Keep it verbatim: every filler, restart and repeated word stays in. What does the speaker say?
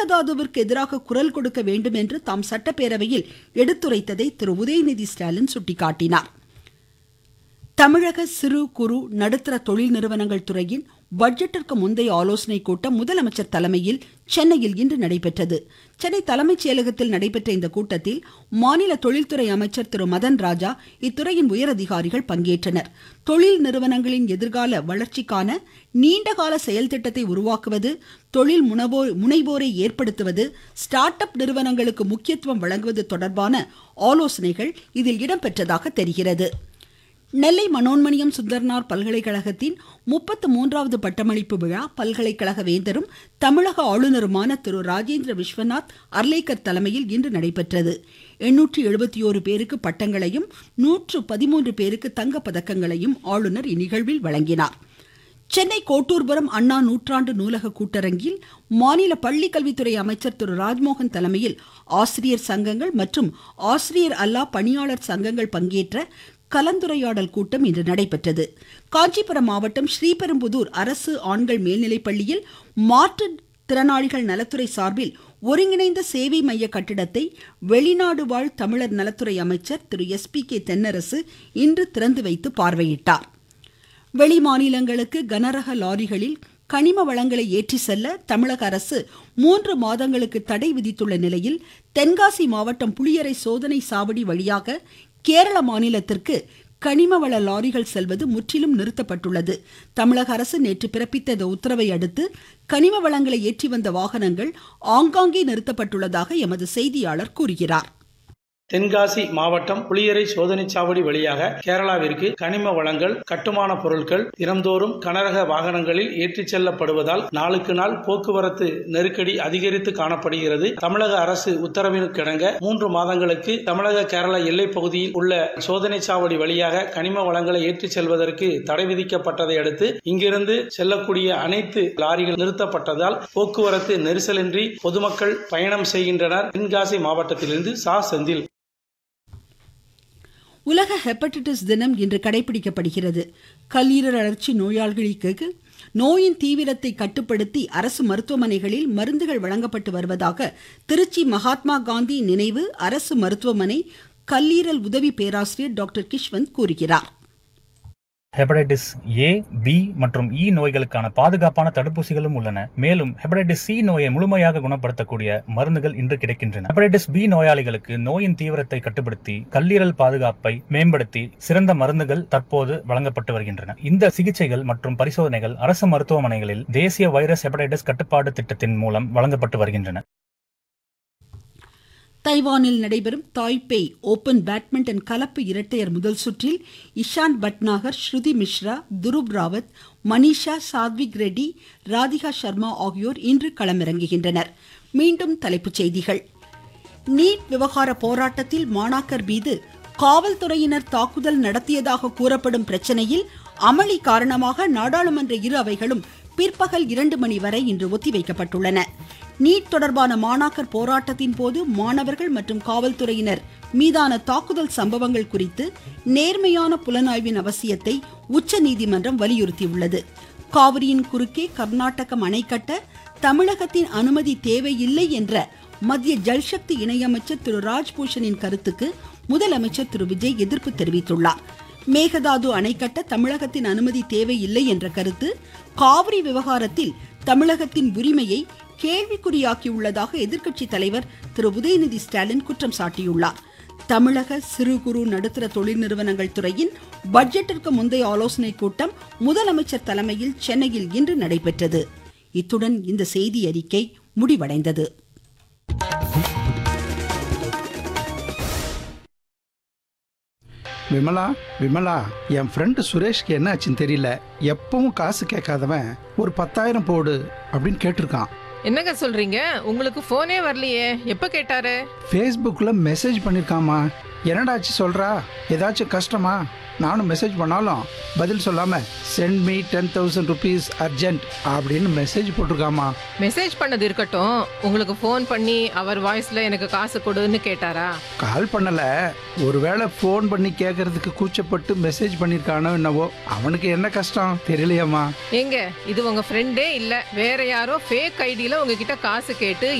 மேகதாதுவிற்கு எதிராக குரல் கொடுக்க வேண்டும் என்று தாம் சட்டப்பேரவையில் எடுத்துரைத்ததை திரு உதயநிதி ஸ்டாலின் சுட்டிக்காட்டினார். தமிழக சிறு குறு நடுத்தர தொழில் நிறுவனங்கள் துறையின் பட்ஜெட்டிற்கு முந்தைய ஆலோசனை கூட்டம் முதலமைச்சர் தலைமையில் சென்னையில் இன்று நடைபெற்றது. சென்னை தலைமைச் செயலகத்தில் நடைபெற்ற இந்த கூட்டத்தில் மாநில தொழில்துறை அமைச்சர் திரு மதன் ராஜா, இத்துறையின் உயரதிகாரிகள் பங்கேற்றனர். தொழில் நிறுவனங்களின் எதிர்கால வளர்ச்சிக்கான நீண்டகால செயல் திட்டத்தை உருவாக்குவது, தொழில் முனைவோரை ஏற்படுத்துவது, ஸ்டார்ட் அப் நிறுவனங்களுக்கு முக்கியத்துவம் வழங்குவது தொடர்பான ஆலோசனைகள் இதில் இடம்பெற்றதாக தெரிகிறது. நெல்லை மனோன்மணியம் சுந்தரனார் பல்கலைக்கழகத்தின் முப்பத்து மூன்றாவது பட்டமளிப்பு விழா பல்கலைக்கழக வேந்தரும் தமிழக ஆளுநருமான திரு ராஜேந்திர விஸ்வநாத் அர்லேக்கர் தலைமையில் இன்று நடைபெற்றது. எண்ணூற்று எழுபத்தி ஓரு பேருக்கு பட்டங்களையும் நூற்று பதிமூன்று பேருக்கு தங்கப் பதக்கங்களையும் ஆளுநர் இந்நிகழ்வில் வழங்கினார். சென்னை கோட்டூர்புரம் அண்ணா நூற்றாண்டு நூலக கூட்டரங்கில் மாநில பள்ளிக்கல்வித்துறை அமைச்சர் திரு ராஜ்மோகன் தலைமையில் ஆசிரியர் சங்கங்கள் மற்றும் ஆசிரியர் அல்லா பணியாளர் சங்கங்கள் பங்கேற்ற கலந்துரையாடல் கூட்டம் இன்று நடைபெற்றது. காஞ்சிபுரம் மாவட்டம் ஸ்ரீபெரும்புதூர் அரசு ஆண்கள் மேல்நிலைப்பள்ளியில் மாற்றுத்திறனாளிகள் நலத்துறை சார்பில் ஒருங்கிணைந்த சேவை மைய கட்டிடத்தை வெளிநாடு வாழ் தமிழர் நலத்துறை அமைச்சர் திரு எஸ் பி கே தென்னரசு இன்று திறந்து வைத்து பார்வையிட்டார். வெளி மாநிலங்களுக்கு கனரக லாரிகளில் கனிம வளங்களை ஏற்றி செல்ல தமிழக அரசு மூன்று மாதங்களுக்கு தடை விதித்துள்ள நிலையில் தென்காசி மாவட்டம் புளியரை சோதனை சாவடி வழியாக கேரள மாநிலத்திற்கு கனிம வள லாரிகள் செல்வது முற்றிலும் நிறுத்தப்பட்டுள்ளது. தமிழக அரசு நேற்று பிறப்பித்த இந்த உத்தரவை அடுத்து கனிம வளங்களை ஏற்றி வந்த வாகனங்கள் ஆங்காங்கே நிறுத்தப்பட்டுள்ளதாக எமது செய்தியாளர் கூறுகிறார். தென்காசி மாவட்டம் புளியரை சோதனை சாவடி வழியாக கேரளாவிற்கு கனிம வளங்கள், கட்டுமான பொருட்கள் தினந்தோறும் கனரக வாகனங்களில் ஏற்றிச் செல்லப்படுவதால் நாளுக்கு நாள் போக்குவரத்து நெருக்கடி அதிகரித்து காணப்படுகிறது. தமிழக அரசு உத்தரவிற்கிணங்க மூன்று மாதங்களுக்கு தமிழக கேரள எல்லைப் பகுதியில் உள்ள சோதனை சாவடி வழியாக கனிம வளங்களை ஏற்றிச் செல்வதற்கு தடை விதிக்கப்பட்டதை அடுத்து இங்கிருந்து செல்லக்கூடிய அனைத்து லாரிகள் நிறுத்தப்பட்டதால் போக்குவரத்து நெரிசலின்றி பொதுமக்கள் பயணம் செய்கின்றனர். தென்காசி மாவட்டத்திலிருந்து சா செந்தில். உலக ஹெப்படைட்டிஸ் தினம் இன்று கடைபிடிக்கப்படுகிறது. கல்லீரல் அழற்சி நோயாளிகளுக்கு நோயின் தீவிரத்தை கட்டுப்படுத்தி அரசு மருத்துவமனைகளில் மருந்துகள் வழங்கப்பட்டு வருவதாக திருச்சி மகாத்மா காந்தி நினைவு அரசு மருத்துவமனை கல்லீரல் உதவி பேராசிரியர் டாக்டர் கிஷ்வந்த் கூறுகிறார். ஹெப்படைட்டிஸ் ஏ, பி மற்றும் இ நோய்களுக்கான பாதுகாப்பான தடுப்பூசிகளும் உள்ளன. மேலும் ஹெப்படைட்டிஸ் சி நோயை முழுமையாக குணப்படுத்தக்கூடிய மருந்துகள் இன்று கிடைக்கின்றன. ஹெப்படைட்டிஸ் பி நோயாளிகளுக்கு நோயின் தீவிரத்தை கட்டுப்படுத்தி கல்லீரல் பாதுகாப்பை மேம்படுத்தி சிறந்த மருந்துகள் தற்போது வழங்கப்பட்டு வருகின்றன. இந்த சிகிச்சைகள் மற்றும் பரிசோதனைகள் அரசு மருத்துவமனைகளில் தேசிய வைரஸ் ஹெப்படைட்டிஸ் கட்டுப்பாடு திட்டத்தின் மூலம் வழங்கப்பட்டு வருகின்றன. தைவானில் நடைபெறும் தாய்பேய் ஓபன் பேட்மிண்டன் கலப்பு இரட்டையர் முதல் சுற்றில் இஷான் பட்நாகர், ஸ்ருதி மிஸ்ரா, துருவ் ராவத், மனிஷா சாத்விக் ரெட்டி, ராதிகா சர்மா ஆகியோர் இன்று களமிறங்குகின்றனர். மீண்டும் தலைப்புச் செய்திகள். நீட் விவகார போராட்டத்தில் மாணாக்கர் மீது காவல்துறையினர் தாக்குதல் நடத்தியதாக கூறப்படும் பிரச்சனையில் அமளி காரணமாக நாடாளுமன்ற இரு அவைகளும் பிற்பகல் இரண்டு மணி வரை இன்று ஒத்திவைக்கப்பட்டுள்ளன. நீட் தொடர்பான மாணாக்கர் போராட்டத்தின் போது மாணவர்கள் மற்றும் காவல்துறையினர் மீதான தாக்குதல் சம்பவங்கள் குறித்து நேர்மையான புலனாய்வின் அவசியத்தை உச்சநீதிமன்றம் வலியுறுத்தியுள்ளது. காவிரியின் குறுக்கே கர்நாடகம் அணை கட்ட தமிழகத்தின் அனுமதி தேவையில்லை என்ற மத்திய ஜல்சக்தி இணையமைச்சர் திரு ராஜ்பூஷனின் கருத்துக்கு முதலமைச்சர் திரு விஜய் எதிர்ப்பு தெரிவித்துள்ளார். மேகதாது அணை கட்ட தமிழகத்தின் அனுமதி தேவையில்லை என்ற கருத்து காவிரி விவகாரத்தில் தமிழகத்தின் உரிமையை கேள்விக்குறியாக்கியுள்ளதாக எதிர்க்கட்சி தலைவர் திரு உதயநிதி ஸ்டாலின் குற்றம் சாட்டியுள்ளார். தமிழக சிறு குறு நடுத்தர தொழில் நிறுவனங்கள் துறையின் பட்ஜெட்டிற்கு முந்தைய ஆலோசனை கூட்டம் முதலமைச்சர் தலைமையில் சென்னையில் இன்று நடைபெற்றது. இத்துடன் இந்த செய்தி அறிக்கை முடிவடைந்தது. விமலா விமலா என் ஃப்ரெண்டு சுரேஷ்க்கு என்ன ஆச்சுன்னு தெரியல. எப்பவும் காசு கேட்காதவன் ஒரு பத்தாயிரம் போடு அப்படின்னு கேட்டிருக்கான். என்னங்க சொல்றீங்க? உங்களுக்கு போனே வரலையே, எப்ப கேட்டாரு? ஃபேஸ்புக்கில் மெசேஜ் பண்ணியிருக்காமா. என்னடாச்சு சொல்றா? ஏதாச்சும் கஷ்டமா? நானும் மெசேஜ் பண்ணாலும் பதில் சொல்லாம send me ten thousand rupees urgent அப்படின்னு மெசேஜ் போட்டிருக்காமா. மெசேஜ் பண்ணது இருக்கட்டும், உங்களுக்கு ஃபோன் பண்ணி அவர் வாய்ஸ்ல எனக்கு காசு கொடுன்னு கேட்டாரா? கால் பண்ணல, ஒருவேளை ஃபோன் பண்ணி கேட்கறதுக்கு கூச்சப்பட்டு மெசேஜ் பண்ணியிருக்கானோ என்னவோ. அவனுக்கு என்ன கஷ்டம் தெரியலையாமா. எங்க இது உங்க ஃப்ரெண்டே இல்ல, வேற யாரோ ஃபேக் ஐடியில உங்ககிட்ட காசு கேட்டு